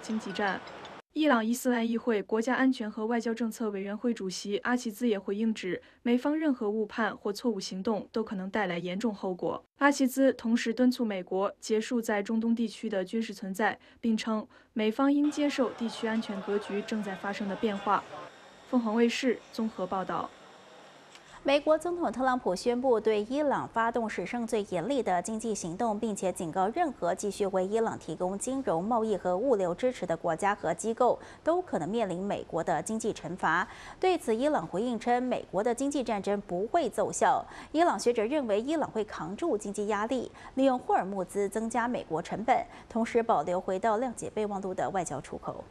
经济战。伊朗伊斯兰议会国家安全和外交政策委员会主席阿齐兹也回应指，美方任何误判或错误行动都可能带来严重后果。阿齐兹同时敦促美国结束在中东地区的军事存在，并称美方应接受地区安全格局正在发生的变化。凤凰卫视综合报道。 美国总统特朗普宣布对伊朗发动史上最严厉的经济行动，并且警告任何继续为伊朗提供金融、贸易和物流支持的国家和机构都可能面临美国的经济惩罚。对此，伊朗回应称，美国的经济战争不会奏效。伊朗学者认为，伊朗会扛住经济压力，利用霍尔木兹增加美国成本，同时保留回到谅解备忘录的外交出口。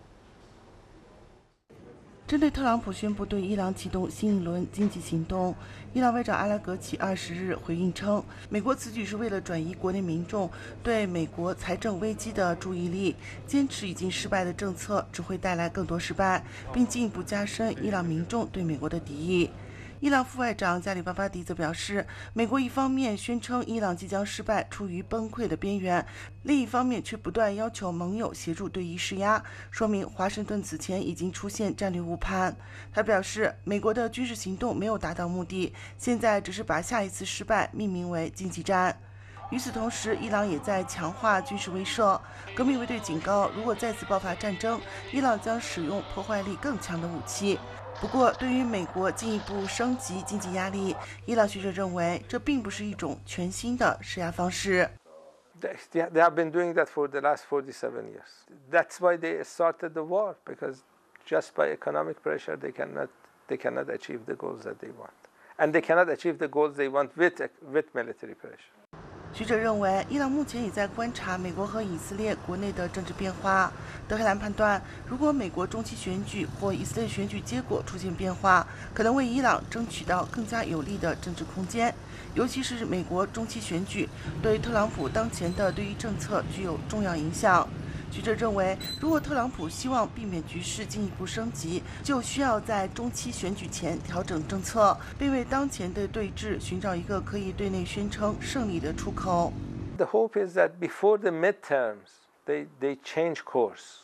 针对特朗普宣布对伊朗启动新一轮经济行动，伊朗外长阿拉格齐20日回应称，美国此举是为了转移国内民众对美国财政危机的注意力，坚持已经失败的政策只会带来更多失败，并进一步加深伊朗民众对美国的敌意。 伊朗副外长加里巴法迪则表示，美国一方面宣称伊朗即将失败，处于崩溃的边缘，另一方面却不断要求盟友协助对伊施压，说明华盛顿此前已经出现战略误判。他表示，美国的军事行动没有达到目的，现在只是把下一次失败命名为经济战。 与此同时，伊朗也在强化军事威慑。革命卫队警告，如果再次爆发战争，伊朗将使用破坏力更强的武器。不过，对于美国进一步升级经济压力，伊朗学者认为这并不是一种全新的施压方式。 They have been doing that for the last 47 years. That's why they started the war, because just by economic pressure they cannot achieve the goals that they want, and they cannot achieve the goals they want with military pressure. 学者认为，伊朗目前也在观察美国和以色列国内的政治变化。德黑兰判断，如果美国中期选举或以色列选举结果出现变化，可能为伊朗争取到更加有利的政治空间。尤其是美国中期选举对特朗普当前的对于政策具有重要影响。 学者认为，如果特朗普希望避免局势进一步升级，就需要在中期选举前调整政策，并为当前的对峙寻找一个可以对内宣称胜利的出口。 The hope is that before the midterms, they change course.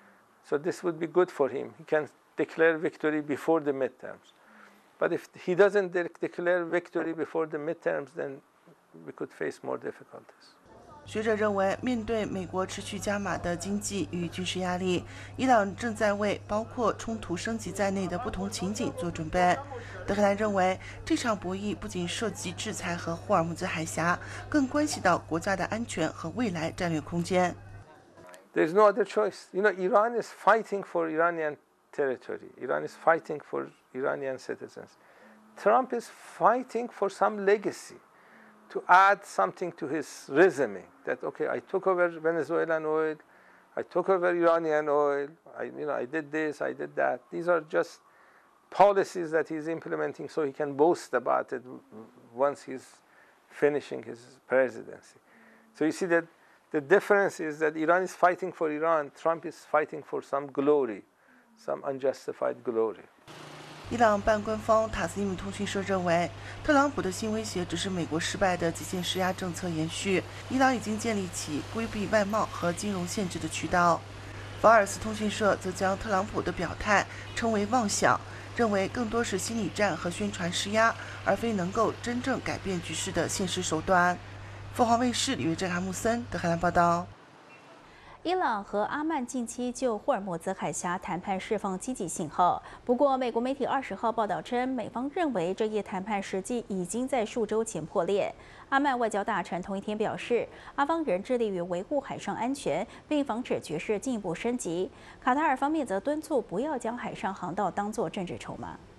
So this would be good for him. He can declare victory before the midterms. But if he doesn't declare victory before the midterms, then we could face more difficulties. 学者认为，面对美国持续加码的经济与军事压力，伊朗正在为包括冲突升级在内的不同情景做准备。德黑兰认为，这场博弈不仅涉及制裁和霍尔木兹海峡，更关系到国家的安全和未来战略空间。 There's no other choice. You know, Iran is fighting for Iranian territory. Iran is fighting for Iranian citizens. Trump is fighting for some legacy. To add something to his resume, that okay, I took over Venezuelan oil, I took over Iranian oil, I did this, I did that. These are just policies that he's implementing so he can boast about it once he's finishing his presidency. So you see that the difference is that Iran is fighting for Iran, Trump is fighting for some glory, some unjustified glory. 伊朗半官方塔斯尼姆通讯社认为，特朗普的新威胁只是美国失败的极限施压政策延续。伊朗已经建立起规避外贸和金融限制的渠道。法尔斯通讯社则将特朗普的表态称为妄想，认为更多是心理战和宣传施压，而非能够真正改变局势的现实手段。凤凰卫视李约珍、哈穆森德黑兰报道。 伊朗和阿曼近期就霍尔木兹海峡谈判释放积极信号，不过美国媒体20号报道称，美方认为这一谈判时机已经在数周前破裂。阿曼外交大臣同一天表示，阿方仍致力于维护海上安全，并防止局势进一步升级。卡塔尔方面则敦促不要将海上航道当作政治筹码。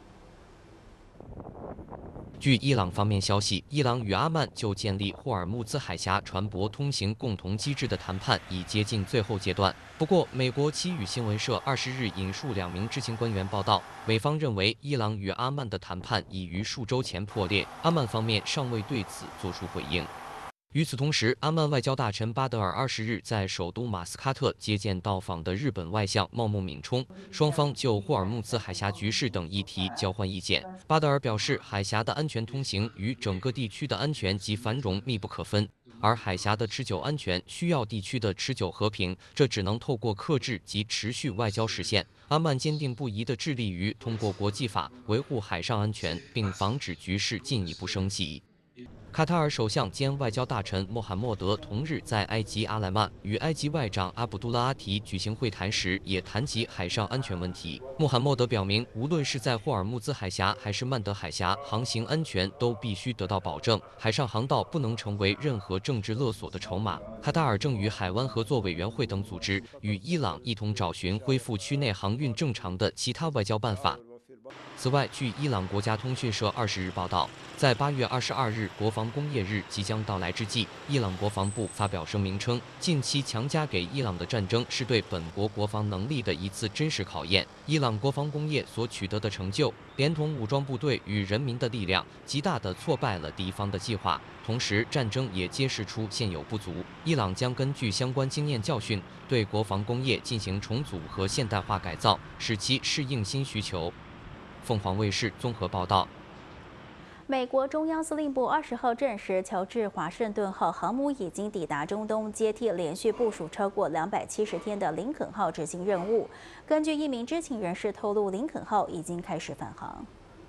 据伊朗方面消息，伊朗与阿曼就建立霍尔木兹海峡船舶通行共同机制的谈判已接近最后阶段。不过，美国奇宇新闻社20日引述2名知情官员报道，美方认为伊朗与阿曼的谈判已于数周前破裂，阿曼方面尚未对此作出回应。 与此同时，阿曼外交大臣巴德尔20日在首都马斯喀特接见到访的日本外相茂木敏充，双方就霍尔木兹海峡局势等议题交换意见。巴德尔表示，海峡的安全通行与整个地区的安全及繁荣密不可分。 而海峡的持久安全需要地区的持久和平，这只能透过克制及持续外交实现。阿曼坚定不移地致力于通过国际法维护海上安全，并防止局势进一步升级。卡塔尔首相兼外交大臣穆罕默德同日在埃及阿莱曼与埃及外长阿卜杜拉阿提举行会谈时，也谈及海上安全问题。穆罕默德表明，无论是在霍尔木兹海峡还是曼德海峡，航行安全都必须得到保证，海上航道不能成为任何政治勒索的筹码。卡塔尔正与海湾合作委员会等组织与伊朗一同找寻恢复区内航运正常的其他外交办法。此外，据伊朗国家通讯社20日报道，在8月22日国防工业日即将到来之际，伊朗国防部发表声明称，近期强加给伊朗的战争是对本国国防能力的一次真实考验。伊朗国防工业所取得的成就，连同武装部队与人民的力量，极大地挫败了敌方的计划。同时，战争也揭示出现有不足。伊朗将根据相关经验教训，对国防工业进行重组和现代化改造，使其适应新需求。凤凰卫视综合报道。 美国中央司令部20号证实，乔治华盛顿号航母已经抵达中东，接替连续部署超过270天的林肯号执行任务。根据一名知情人士透露，林肯号已经开始返航。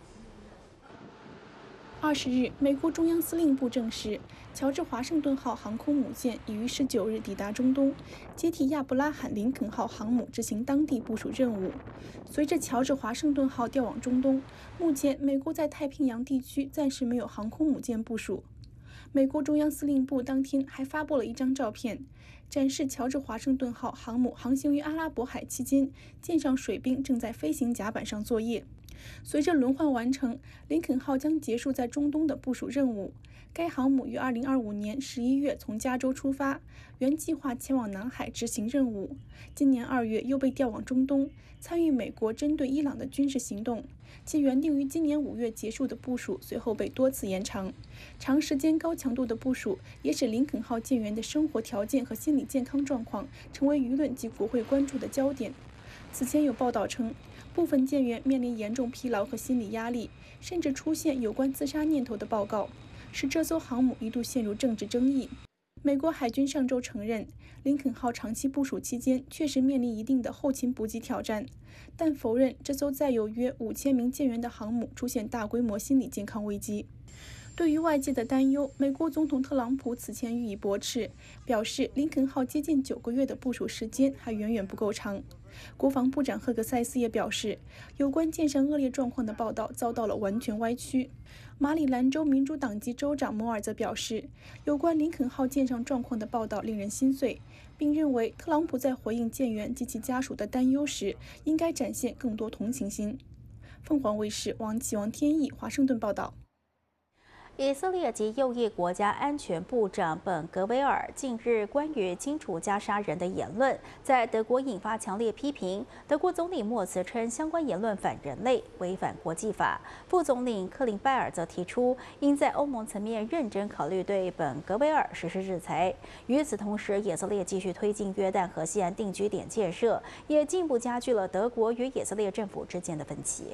20日，美国中央司令部证实，乔治华盛顿号航空母舰已于19日抵达中东，接替亚伯拉罕·林肯号航母执行当地部署任务。随着乔治华盛顿号调往中东，目前美国在太平洋地区暂时没有航空母舰部署。美国中央司令部当天还发布了一张照片，展示乔治华盛顿号航母航行于阿拉伯海期间，舰上水兵正在飞行甲板上作业。随着轮换完成，林肯号将结束在中东的部署任务。该航母于2025年11月从加州出发，原计划前往南海执行任务。今年2月又被调往中东，参与美国针对伊朗的军事行动。其原定于今年5月结束的部署，随后被多次延长。长时间高强度的部署也使林肯号舰员的生活条件和心理健康状况成为舆论及国会关注的焦点。此前有报道称，部分舰员面临严重疲劳和心理压力，甚至出现有关自杀念头的报告，使这艘航母一度陷入政治争议。美国海军上周承认，林肯号长期部署期间确实面临一定的后勤补给挑战，但否认这艘载有约5000名舰员的航母出现大规模心理健康危机。对于外界的担忧，美国总统特朗普此前予以驳斥，表示林肯号接近9个月的部署时间还远远不够长。国防部长赫格塞斯也表示，有关舰上恶劣状况的报道遭到了完全歪曲。马里兰州民主党籍州长摩尔则表示，有关林肯号舰上状况的报道令人心碎，并认为特朗普在回应舰员及其家属的担忧时，应该展现更多同情心。凤凰卫视王启王天意华盛顿报道。 以色列及右翼国家安全部长本格维尔近日关于清除加沙人的言论，在德国引发强烈批评。德国总理默茨称相关言论反人类，违反国际法。副总理克林拜尔则提出，应在欧盟层面认真考虑对本格维尔实施制裁。与此同时，以色列继续推进约旦河西岸定居点建设，也进一步加剧了德国与以色列政府之间的分歧。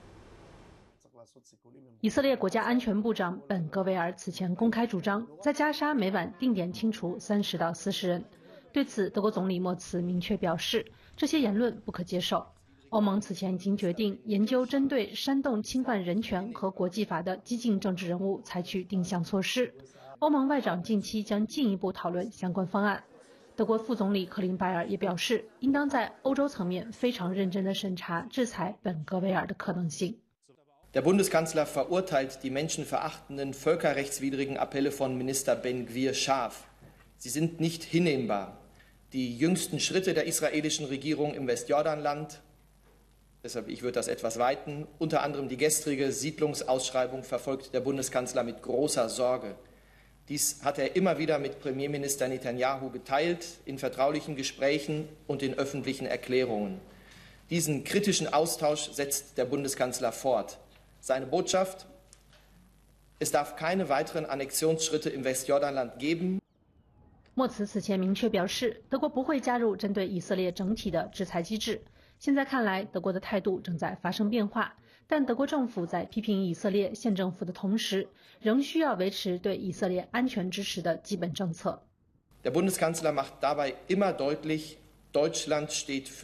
以色列国家安全部长本格维尔此前公开主张，在加沙每晚定点清除30到40人。对此，德国总理默茨明确表示，这些言论不可接受。欧盟此前已经决定研究针对煽动侵犯人权和国际法的激进政治人物采取定向措施。欧盟外长近期将进一步讨论相关方案。德国副总理克林拜尔也表示，应当在欧洲层面非常认真地审查制裁本格维尔的可能性。 Der Bundeskanzler verurteilt die menschenverachtenden, völkerrechtswidrigen Appelle von Minister Ben-Gvir scharf. Sie sind nicht hinnehmbar. Die jüngsten Schritte der israelischen Regierung im Westjordanland, deshalb ich würde das etwas weiten, unter anderem die gestrige Siedlungsausschreibung verfolgt der Bundeskanzler mit großer Sorge. Dies hat er immer wieder mit Premierminister Netanyahu geteilt, in vertraulichen Gesprächen und in öffentlichen Erklärungen. Diesen kritischen Austausch setzt der Bundeskanzler fort. Seine Botschaft: Es darf keine weiteren Annexionsschritte im Westjordanland geben. 默茨此前明确表示，德国不会加入针对以色列整体的制裁机制。现在看来，德国的态度正在发生变化。 但德国政府在批评以色列县政府的同时，仍需要维持对以色列安全支持的基本政策。 Der Bundeskanzler macht dabei immer deutlich, Deutschland steht